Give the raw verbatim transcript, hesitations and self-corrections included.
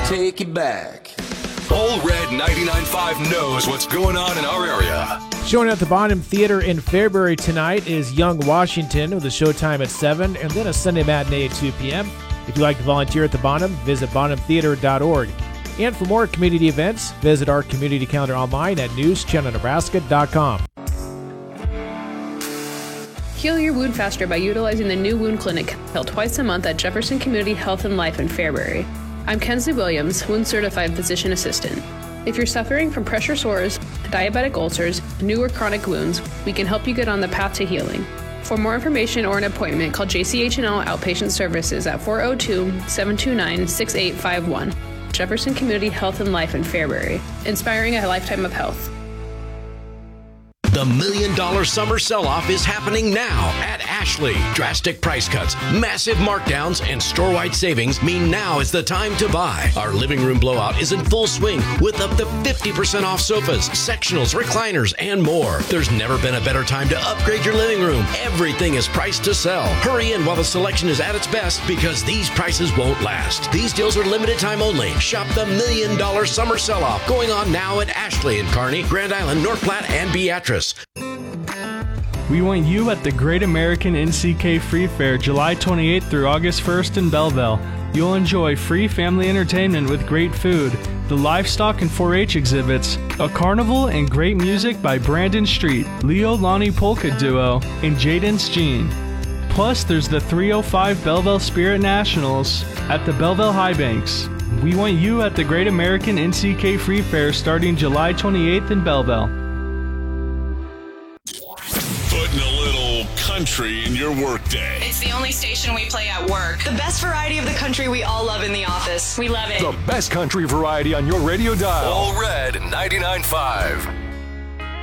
take you back. All Red ninety-nine point five knows what's going on in our area. Showing at the Bonham Theater in Fairbury tonight is Young Washington with a showtime at seven and then a Sunday matinee at two p.m. If you'd like to volunteer at the Bonham, visit bonham theater dot org. And for more community events, visit our community calendar online at news channel nebraska dot com. Heal your wound faster by utilizing the new wound clinic held twice a month at Jefferson Community Health and Life in Fairbury. I'm Kensley Williams, wound certified physician assistant. If you're suffering from pressure sores, diabetic ulcers, new or chronic wounds, we can help you get on the path to healing. For more information or an appointment, call J C H and L Outpatient Services at four oh two, seven two nine, six eight five one. Jefferson Community Health and Life in Fairbury, inspiring a lifetime of health. The Million Dollar Summer Sell-Off is happening now at Ashley. Drastic price cuts, massive markdowns, and store-wide savings mean now is the time to buy. Our living room blowout is in full swing with up to fifty percent off sofas, sectionals, recliners, and more. There's never been a better time to upgrade your living room. Everything is priced to sell. Hurry in while the selection is at its best because these prices won't last. These deals are limited time only. Shop the Million Dollar Summer Sell-Off going on now at Ashley in Kearney, Grand Island, North Platte, and Beatrice. We want you at the Great American N C K Free Fair July twenty-eighth through August first in Belleville. You'll enjoy free family entertainment with great food, the livestock and four H exhibits, a carnival, and great music by Brandon Street, Leo Lonnie Polka Duo, and Jaden's Gene. Plus, there's the three oh five Belleville Spirit Nationals at the Belleville High Banks. We want you at the Great American N C K Free Fair starting July twenty-eighth in Belleville. Putting a little country in your workday. It's the only station we play at work. The best variety of the country we all love in the office. We love it. The best country variety on your radio dial. All Red ninety-nine point five.